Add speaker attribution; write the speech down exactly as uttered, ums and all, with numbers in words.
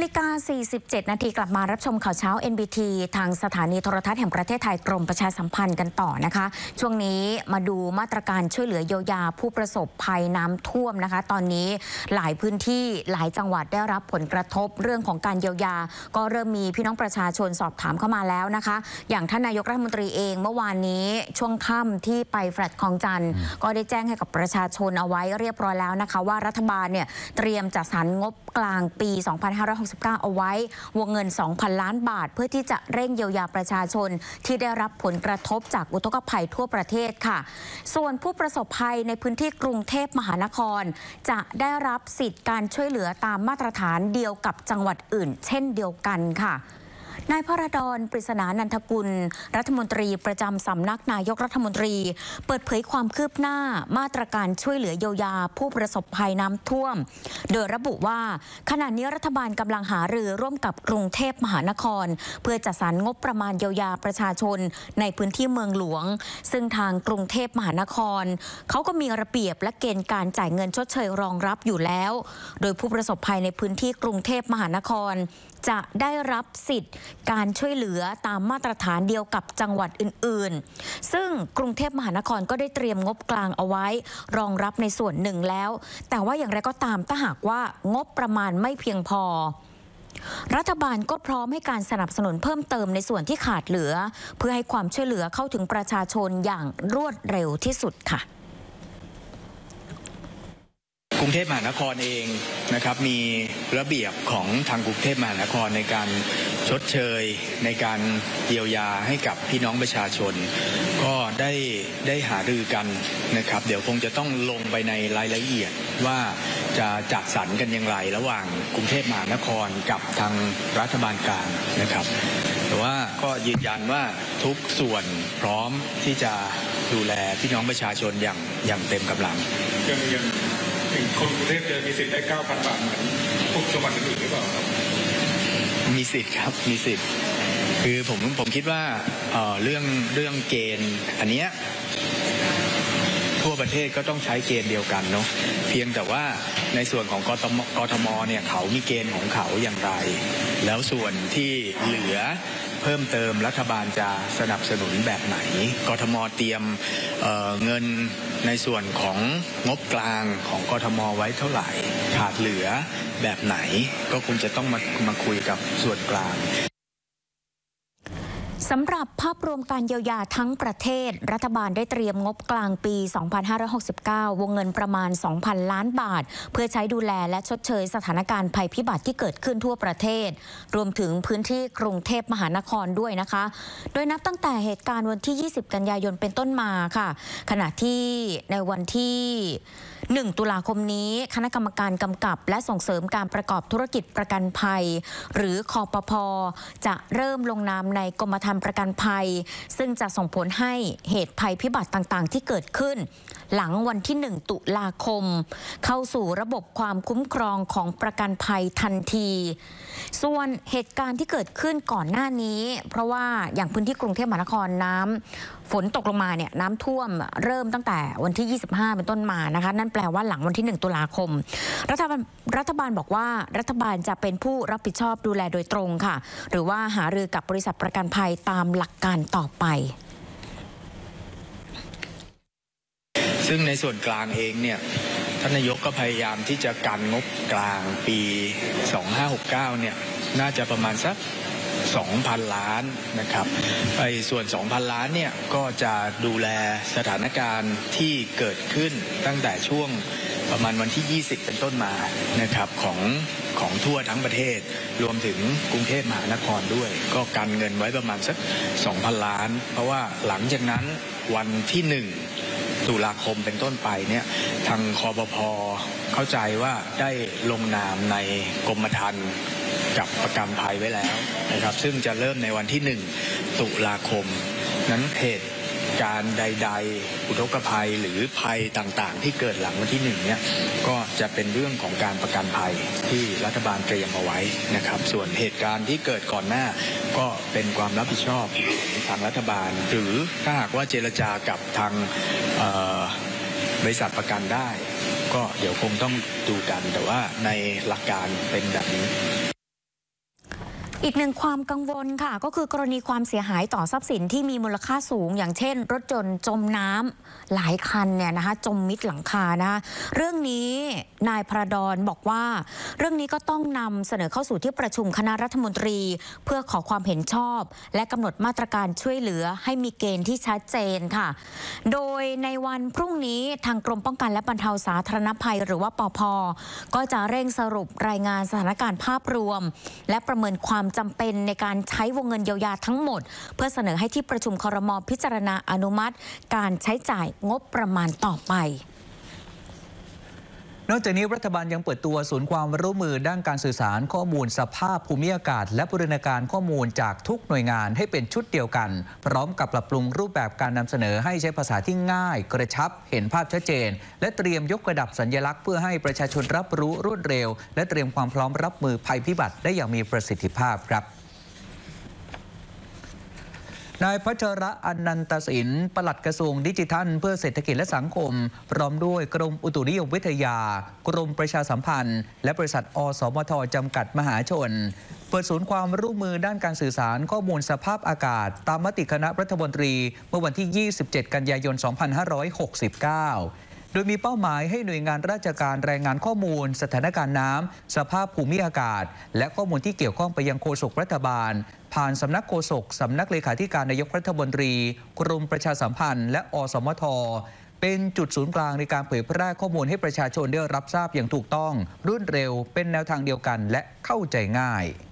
Speaker 1: ฬิกา สี่สิบเจ็ด นาทีกลับมารับชมข่าวเช้า เอ็น บี ที ทางสถานีโทรทัศน์แห่งประเทศไทยกรมประชาสัมพันธ์กันต่อนะคะช่วงนี้มาดูมาตรการช่วยเหลือเยียวยาผู้ประสบภัยน้ำท่วมนะคะตอนนี้หลายพื้นที่หลายจังหวัดได้รับผลกระทบเรื่องของการเยียวยาก็เริ่มมีพี่น้องประชาชนสอบถามเข้ามาแล้วนะคะอย่างท่านนายกรัฐมนตรีเองเมื่อวานนี้ช่วงค่ำที่ไปแฟลตคลองจันทร์ก็ได้แจ้งให้กับประชาชนเอาไว้เรียบร้อยแล้วนะคะว่ารัฐบาลเนี่ยเตรียมจัดสรรงบกลางปี สองพันห้าร้อยหกสิบเก้า เอาไว้วงเงิน สองพัน ล้านบาทเพื่อที่จะเร่งเยียวยาประชาชนที่ได้รับผลกระทบจากอุทกภัยทั่วประเทศค่ะส่วนผู้ประสบภัยในพื้นที่กรุงเทพมหานครจะได้รับสิทธิ์การช่วยเหลือตามมาตรฐานเดียวกับจังหวัดอื่นเช่นเดียวกันค่ะนายพระดอนปริศนานันทกุลรัฐมนตรีประจำสำนักนายกรัฐมนตรีเปิดเผยความคืบหน้ามาตรการช่วยเหลือเยียวยาผู้ประสบภัยน้ำท่วมโดยระบุว่าขณะนี้รัฐบาลกำลังหารือร่วมกับกรุงเทพมหานครเพื่อจัดสรรงบประมาณเยียวยาประชาชนในพื้นที่เมืองหลวงซึ่งทางกรุงเทพมหานครเขาก็มีระเบียบและเกณฑ์การจ่ายเงินชดเชยรองรับอยู่แล้วโดยผู้ประสบภัยในพื้นที่กรุงเทพมหานครจะได้รับสิทธิ์การช่วยเหลือตามมาตรฐานเดียวกับจังหวัดอื่นๆซึ่งกรุงเทพมหานครก็ได้เตรียมงบกลางเอาไว้รองรับในส่วนหนึ่งแล้วแต่ว่าอย่างไรก็ตามถ้าหากว่างบประมาณไม่เพียงพอรัฐบาลก็พร้อมให้การสนับสนุนเพิ่มเติมในส่วนที่ขาดเหลือเพื่อให้ความช่วยเหลือเข้าถึงประชาชนอย่างรวดเร็วที่สุดค่ะ
Speaker 2: กรุงเทพมหานครเองนะครับมีระเบียบของทางกรุงเทพมหานครในการชดเชยในการเยียวยาให้กับพี่น้องประชาชนก็ได้ได้หารือกันนะครับเดี๋ยวคงจะต้องลงไปในรายละเอียดว่าจะจัดสรรกันอย่างไรระหว่างกรุงเทพมหานครกับทางรัฐบาลกลางนะครับแต่ว่าก็ยืนยันว่าทุกส่วนพร้อมที่จะดูแลพี่น้องประชาชนอย่างอย่างเต็มกำลัง
Speaker 3: คนกรุงเทพจะมีสิทธิ์ได้ เก้าพัน บาทเหมือนพวกจังหวัดอื่นหรือเปล่าครับ
Speaker 2: มีสิทธิ์ครับมีสิทธิ์คือผมผมคิดว่าเอ่อเรื่องเรื่องเกณฑ์อันเนี้ยทั่วประเทศก็ต้องใช้เกณฑ์เดียวกันเนาะเพียงแต่ว่าในส่วนของกทมกทมเนี่ยเขามีเกณฑ์ของเขาอย่างไรแล้วส่วนที่เหลือเพิ่มเติมรัฐบาลจะสนับสนุนแบบไหนกทมเตรียม เอ่อ เงินในส่วนของงบกลางของกทมไว้เท่าไหร่ขาดเหลือแบบไหนก็คงจะต้องมามาคุยกับส่วนกลาง
Speaker 1: สำหรับภาพรวมการเยียวยาทั้งประเทศรัฐบาลได้เตรียมงบกลางปี สองพันห้าร้อยหกสิบเก้า วงเงินประมาณ สองพัน ล้านบาทเพื่อใช้ดูแลและชดเชยสถานการณ์ภัยพิบัติที่เกิดขึ้นทั่วประเทศรวมถึงพื้นที่กรุงเทพมหานครด้วยนะคะโดยนับตั้งแต่เหตุการณ์วันที่ ยี่สิบ กันยายนเป็นต้นมาค่ะขณะที่ในวันที่หนึ่งตุลาคมนี้คณะกรรมการกำกับและส่งเสริมการประกอบธุรกิจประกันภัยหรือคปภ.จะเริ่มลงนามในกรมธรรม์ประกันภัยซึ่งจะส่งผลให้เหตุภัยพิบัติต่างๆที่เกิดขึ้นหลังวันที่หนึ่งตุลาคมเข้าสู่ระบบความคุ้มครองของประกันภัยทันทีส่วนเหตุการณ์ที่เกิดขึ้นก่อนหน้านี้เพราะว่าอย่างพื้นที่กรุงเทพมหานครน้ำฝนตกลงมาเนี่ยน้ำท่วมเริ่มตั้งแต่วันที่ยี่สิบห้าเป็นต้นมานะคะนั่นแปลว่าหลังวันที่หนึ่งตุลาคมรัฐบาลรัฐบาลบอกว่ารัฐบาลจะเป็นผู้รับผิดชอบดูแลโดยตรงค่ะหรือว่าหารือกับบริษัทประกันภัยตามหลักการต่อไป
Speaker 2: ซึ่งในส่วนกลางเองเนี่ยท่านนายกก็พยายามที่จะกันงบกลางปี สองพันห้าร้อยหกสิบเก้า เนี่ยน่าจะประมาณสัก สองพัน ล้านนะครับไอ้ส่วน สองพัน ล้านเนี่ยก็จะดูแลสถานการณ์ที่เกิดขึ้นตั้งแต่ช่วงประมาณวันที่ ยี่สิบ เป็นต้นมานะครับของของทั่วทั้งประเทศรวมถึงกรุงเทพมหานครด้วยก็กันเงินไว้ประมาณสัก สองพัน ล้านเพราะว่าหลังจากนั้นวันที่หนึ่งตุลาคมเป็นต้นไปเนี่ยทางคปภ.เข้าใจว่าได้ลงนามในกรมธรรม์กับประกันภัยไว้แล้วนะครับซึ่งจะเริ่มในวันที่หนึ่งตุลาคมนั้นเหตุการณ์ใดๆอุทกภัยหรือภัยต่างๆที่เกิดหลังวันที่หนึ่งเนี่ยก็จะเป็นเรื่องของการประกันภัยที่รัฐบาลเตรียมเอาไว้นะครับส่วนเหตุการณ์ที่เกิดก่อนหน้าก็เป็นความรับผิดชอบของทางรัฐบาลหรือถ้าหากว่าเจรจากับทางบริษัทประกันได้ก็เดี๋ยวคงต้องดูกันแต่ว่าในหลักการเป็นแบบนี้
Speaker 1: อีกหนึ่งความกังวลค่ะก็คือกรณีความเสียหายต่อทรัพย์สินที่มีมูลค่าสูงอย่างเช่นรถยนต์จมน้ำหลายคันเนี่ยนะคะจมมิดหลังคานะคะเรื่องนี้นายพระดอนบอกว่าเรื่องนี้ก็ต้องนำเสนอเข้าสู่ที่ประชุมคณะรัฐมนตรีเพื่อขอความเห็นชอบและกำหนดมาตรการช่วยเหลือให้มีเกณฑ์ที่ชัดเจนค่ะโดยในวันพรุ่งนี้ทางกรมป้องกันและบรรเทาสาธารณภัยหรือว่าปภ.ก็จะเร่งสรุปรายงานสถานการณ์ภาพรวมและประเมินความจำเป็นในการใช้วงเงินเยียวยาทั้งหมดเพื่อเสนอให้ที่ประชุมครม.พิจารณาอนุมัติการใช้จ่ายงบประมาณต่อไป
Speaker 4: นอกจากนี้รัฐบาลยังเปิดตัวศูนย์ความร่วมมือด้านการสื่อสารข้อมูลสภาพภูมิอากาศและบูรณาการข้อมูลจากทุกหน่วยงานให้เป็นชุดเดียวกันพร้อมกับปรับปรุงรูปแบบการนำเสนอให้ใช้ภาษาที่ง่ายกระชับเห็นภาพชัดเจนและเตรียมยกระดับสัญลักษณ์เพื่อให้ประชาชนรับรู้รวดเร็วและเตรียมความพร้อมรับมือภัยพิบัติได้อย่างมีประสิทธิภาพครับนายพัชระอนันตสินปลัดกระทรวงดิจิทัลเพื่อเศรษฐกิจและสังคมพร้อมด้วยกรมอุตุนิยมวิทยากรมประชาสัมพันธ์และบริษัทอสมทจำกัดมหาชนเปิดศูนย์ความร่วมมือด้านการสื่อสารข้อมูลสภาพอากาศตามมติคณะรัฐมนตรีเมื่อวันที่ยี่สิบเจ็ดกันยายนสองพันห้าร้อยหกสิบเก้าโดยมีเป้าหมายให้หน่วยงานราชการรายงานข้อมูลสถานการณ์น้ำสภาพภูมิอากาศและข้อมูลที่เกี่ยวข้องไปยังโฆษกรัฐบาลผ่านสำนักโฆษกสำนักเลขาธิการนายกรัฐมนตรีกรมประชาสัมพันธ์และอสมทเป็นจุดศูนย์กลางในการเผยแพร่ข้อมูลให้ประชาชนได้รับทราบอย่างถูกต้องรวดเร็วเป็นแนวทางเดียวกันและเข้าใจง่าย